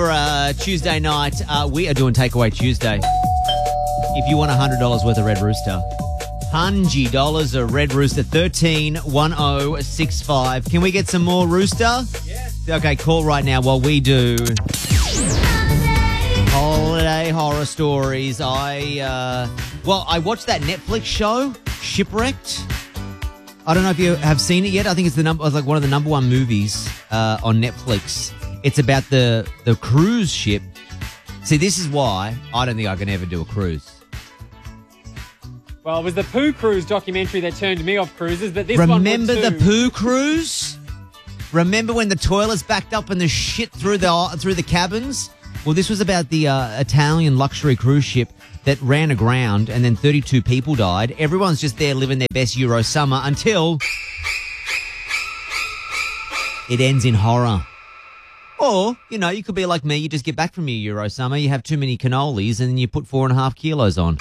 For Tuesday night, we are doing Takeaway Tuesday. If you want $100 worth of Red Rooster, $100 of Red Rooster, 131065. Can we get some more Rooster? Yes. Okay, call right now while we do Holiday Horror Stories. I watched that Netflix show, Shipwrecked. I don't know if you have seen it yet. I think it's like one of the number one movies on Netflix. It's about the cruise ship. See, this is why I don't think I can ever do a cruise. Well, it was the Poo Cruise documentary that turned me off cruises, but this Remember one would too. the Poo Cruise? Remember when the toilets backed up and the shit through the cabins? Well, this was about the Italian luxury cruise ship that ran aground and then 32 people died. Everyone's just there living their best Euro summer until it ends in horror. Or, you could be like me. You just get back from your Euro summer, you have too many cannolis, and then you put 4.5 kilos on.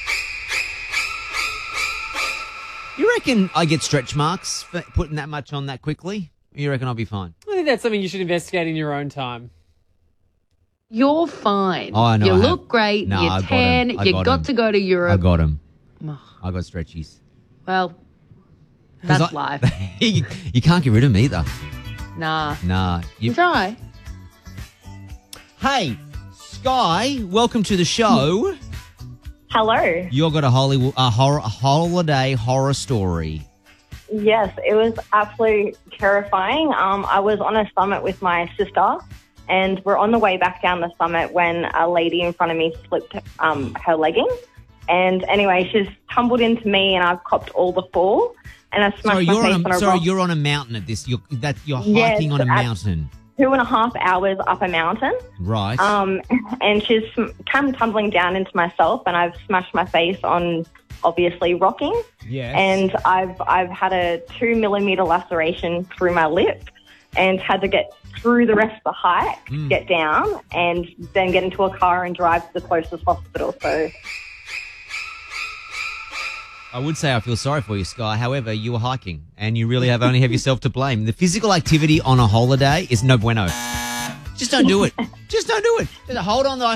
You reckon I get stretch marks for putting that much on that quickly? You reckon I'll be fine? I think that's something you should investigate in your own time. You're fine. Oh, no, you look great. No, you're tan. You got to go to Europe. I got him. I got stretchies. Well, that's life. You can't get rid of me either. Nah. You try. Hey, Sky, welcome to the show. Hello. You've got a holiday horror story. Yes, it was absolutely terrifying. I was on a summit with my sister, and we're on the way back down the summit when a lady in front of me slipped her legging. And anyway, she's tumbled into me, and I've copped all the fall, and I smashed my face on a rock. Sorry, you're on a mountain at this. You're hiking on a mountain. 2.5 hours up a mountain. Right. And she's come tumbling down into myself, and I've smashed my face on, obviously, rocking. Yes. And I've had a 2-millimeter laceration through my lip and had to get through the rest of the hike, get down, and then get into a car and drive to the closest hospital. So I would say I feel sorry for you, Sky. However, you were hiking and you really only have yourself to blame. The physical activity on a holiday is no bueno. Just don't do it. Just don't do it. Just hold on.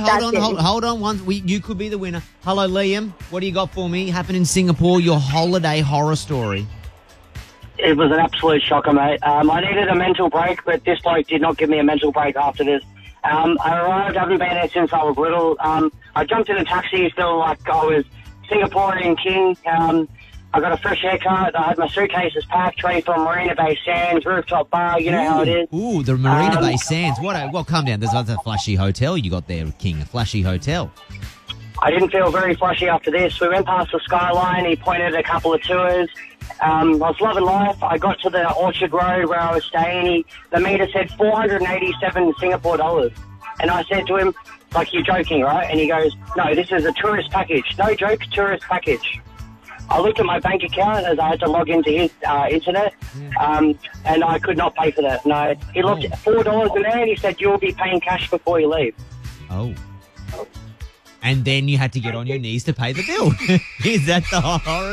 You could be the winner. Hello, Liam. What do you got for me? Happened in Singapore, your holiday horror story. It was an absolute shocker, mate. I needed a mental break, but this bloke did not give me a mental break after this. I arrived, I haven't been there since I was little. I jumped in a taxi, felt like I was Singaporean king. I got a fresh haircut. I had my suitcases packed, ready for Marina Bay Sands, rooftop bar. You know how it is. Ooh, the Marina Bay Sands. Well, calm down. There's a flashy hotel you got there, King. A flashy hotel. I didn't feel very flashy after this. We went past the skyline. He pointed at a couple of tours. I was loving life. I got to the Orchard Road where I was staying. The meter said 487 Singapore dollars. And I said to him, like, you're joking, right? And he goes, no, this is a tourist package. No joke, tourist package. I looked at my bank account as I had to log into his internet, and I could not pay for that. No, he looked at $4 in there and he said, you'll be paying cash before you leave. Oh. And then you had to get on your knees to pay the bill. Is that the horror?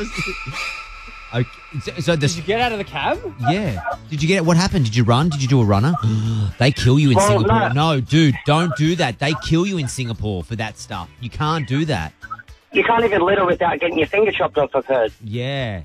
Okay. So did you get out of the cab? Yeah. Did you get it? What happened? Did you run? Did you do a runner? They kill you in Singapore. No, dude, don't do that. They kill you in Singapore for that stuff. You can't do that. You can't even litter without getting your finger chopped off, I've heard. Yeah.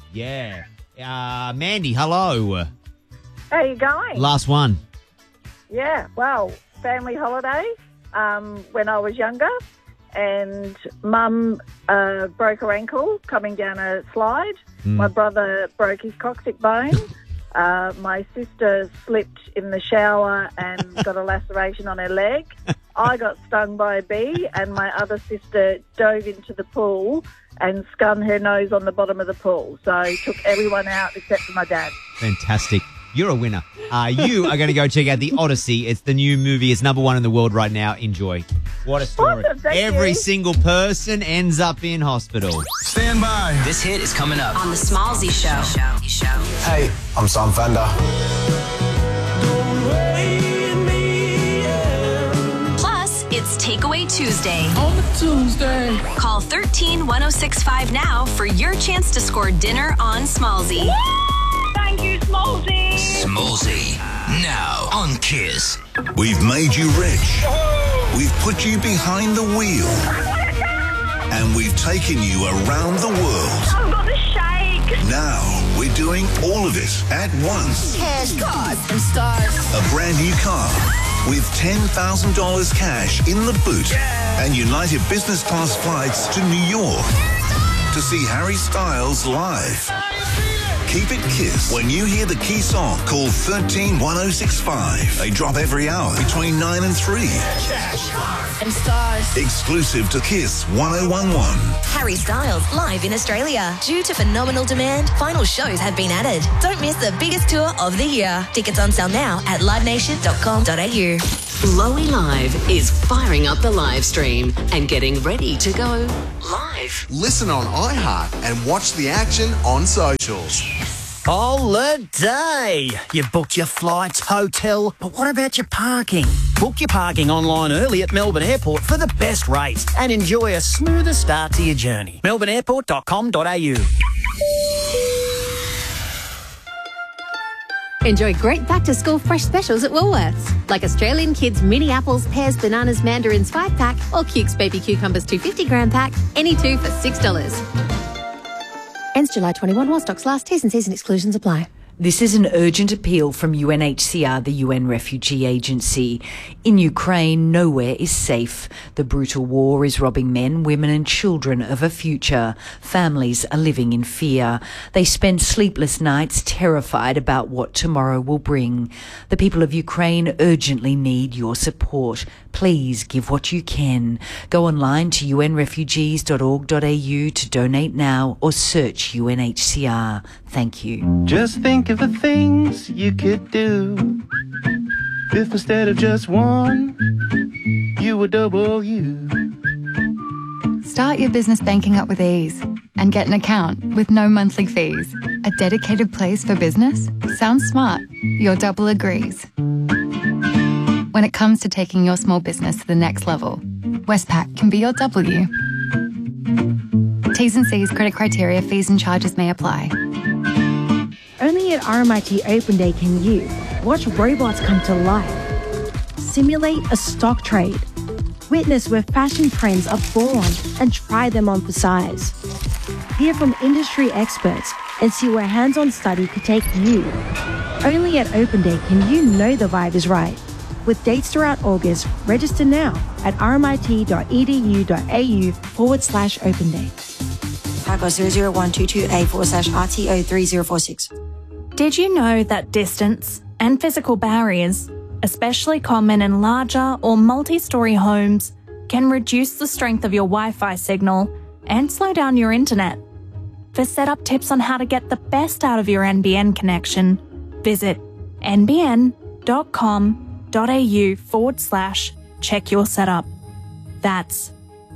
Mandy, hello. How you going? Last one. Yeah, well, family holiday when I was younger, and Mum broke her ankle coming down a slide. My brother broke his coccyx bone. My sister slipped in the shower and got a laceration on her leg. I got stung by a bee, and my other sister dove into the pool and scun her nose on the bottom of the pool. So took everyone out except for my dad. Fantastic. You're a winner. You are going to go check out The Odyssey. It's the new movie. It's number one in the world right now. Enjoy. What a story. Awesome, Every single person ends up in hospital. Stand by. This hit is coming up on the Smallzy Show. Hey, I'm Sam Fender. Plus, it's Takeaway Tuesday. On a Tuesday. Call 131065 now for your chance to score dinner on Smallzy. thank you, Smallzy. Smallzy, now on Kiss. We've made you rich. put you behind the wheel. And we've taken you around the world. I've got the shake. Now we're doing all of it at once. Cash, cars, and stars. A brand new car with $10,000 cash in the boot and United business class flights to New York to see Harry Styles live. Keep it Kiss when you hear the key song. Call 131065. They drop every hour between 9 and 3. Cash, cars, and stars. Exclusive to Kiss 1011. Harry Styles live in Australia. Due to phenomenal demand, final shows have been added. Don't miss the biggest tour of the year. Tickets on sale now at livenation.com.au. Lowy Live is firing up the live stream and getting ready to go live. Listen on iHeart and watch the action on socials. Holiday! You've booked your flights, hotel, but what about your parking? Book your parking online early at Melbourne Airport for the best rates and enjoy a smoother start to your journey. melbourneairport.com.au. Enjoy great back-to-school fresh specials at Woolworths, like Australian Kids mini apples, pears, bananas, mandarins 5-pack or Cukes baby cucumbers 250-gram pack, any two for $6. Ends July 21 while stocks last. T's and C's and exclusions apply. This is an urgent appeal from UNHCR, the UN Refugee Agency. In Ukraine, nowhere is safe. The brutal war is robbing men, women and children of a future. Families are living in fear. They spend sleepless nights terrified about what tomorrow will bring. The people of Ukraine urgently need your support. Please give what you can. Go online to unrefugees.org.au to donate now or search UNHCR. Thank you. Just think of the things you could do if instead of just one, you were double you. Start your business banking up with ease and get an account with no monthly fees. A dedicated place for business? Sounds smart. Your double agrees. When it comes to taking your small business to the next level, Westpac can be your W. T's and C's, credit criteria, fees and charges may apply. Only at RMIT Open Day can you watch robots come to life, simulate a stock trade, witness where fashion trends are born and try them on for size, hear from industry experts and see where hands-on study could take you. Only at Open Day can you know the vibe is right. With dates throughout August, register now at rmit.edu.au/Open Day. Typo 00122A/RTO3046. Did you know that distance and physical barriers, especially common in larger or multi-story homes, can reduce the strength of your Wi-Fi signal and slow down your internet? For setup tips on how to get the best out of your NBN connection, visit nbn.com.au/check your setup. That's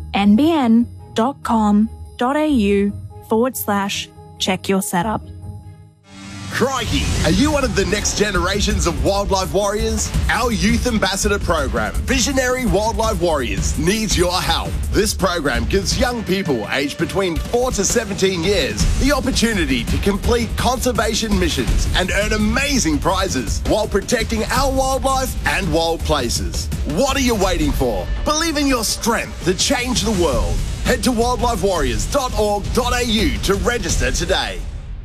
nbn.com.au/check your setup. Crikey! Are you one of the next generations of wildlife warriors? Our Youth Ambassador program, Visionary Wildlife Warriors, needs your help. This program gives young people aged between 4 to 17 years the opportunity to complete conservation missions and earn amazing prizes while protecting our wildlife and wild places. What are you waiting for? Believe in your strength to change the world. Head to wildlifewarriors.org.au to register today.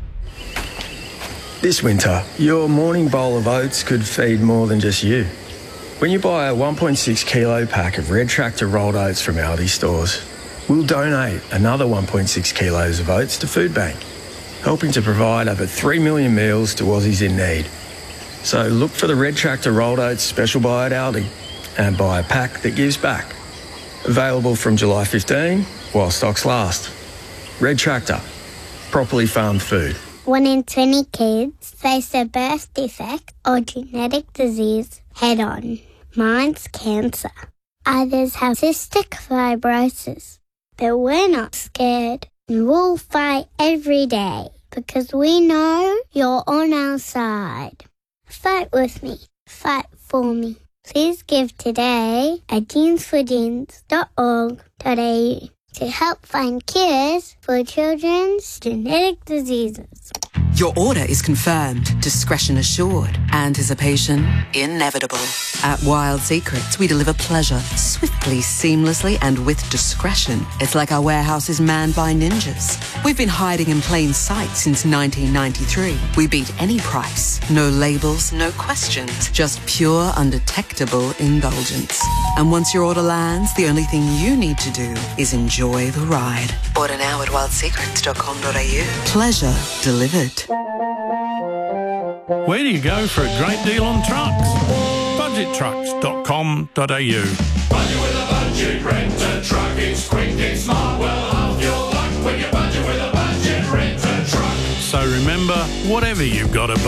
This winter, your morning bowl of oats could feed more than just you. When you buy a 1.6 kilo pack of Red Tractor rolled oats from Aldi stores, we'll donate another 1.6 kilos of oats to Food Bank, helping to provide over 3 million meals to Aussies in need. So look for the Red Tractor rolled oats special buy at Aldi and buy a pack that gives back. Available from July 15 while stocks last. Red Tractor, properly farmed food. 1 in 20 kids face a birth defect or genetic disease head on. Mine's cancer. Others have cystic fibrosis. But we're not scared. And we'll fight every day because we know you're on our side. Fight with me. Fight for me. Please give today at jeansforjeans.org.au to help find cures for children's genetic diseases. Your order is confirmed, discretion assured, anticipation inevitable. At Wild Secrets, we deliver pleasure, swiftly, seamlessly, and with discretion. It's like our warehouse is manned by ninjas. We've been hiding in plain sight since 1993. We beat any price. No labels, no questions. Just pure, undetectable indulgence. And once your order lands, the only thing you need to do is enjoy the ride. Order now at wildsecrets.com.au. Pleasure delivered. Where do you go for a great deal on trucks? Budgettrucks.com.au. Budget with a budget, rent a truck. It's quick, it's smart, well, half your luck when you budget with a budget, rent a truck. So remember, whatever you've got to